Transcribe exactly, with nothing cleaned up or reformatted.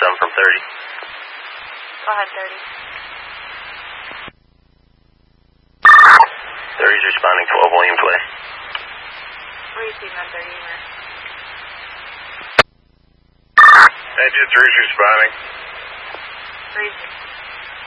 seven from thirty. Go ahead, thirty. thirty's responding, twelve William Clay. Receiving on thirty, man. Engine three's responding. Receiving.